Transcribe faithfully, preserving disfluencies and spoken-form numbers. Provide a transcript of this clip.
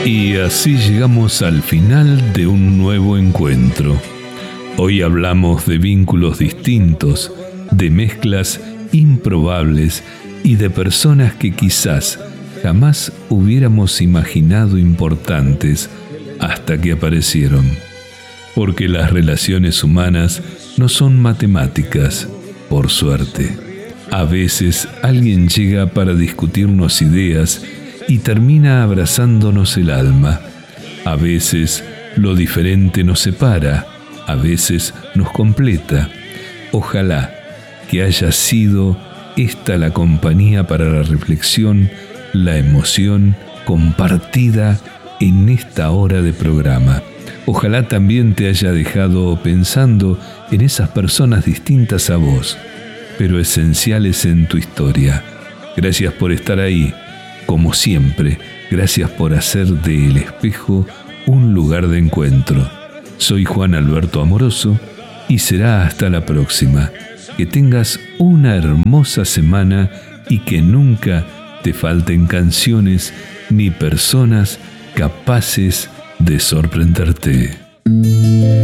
Y así llegamos al final de un nuevo encuentro. Hoy hablamos de vínculos distintos, de mezclas improbables y de personas que quizás jamás hubiéramos imaginado importantes hasta que aparecieron. Porque las relaciones humanas no son matemáticas, por suerte. A veces alguien llega para discutirnos ideas y termina abrazándonos el alma. A veces lo diferente nos separa, a veces nos completa. Ojalá que haya sido esta la compañía para la reflexión, la emoción compartida en esta hora de programa. Ojalá también te haya dejado pensando en esas personas distintas a vos, pero esenciales en tu historia. Gracias por estar ahí, como siempre. Gracias por hacer de El Espejo un lugar de encuentro. Soy Juan Alberto Amoroso y será hasta la próxima. Que tengas una hermosa semana y que nunca te falten canciones ni personas capaces de sorprenderte.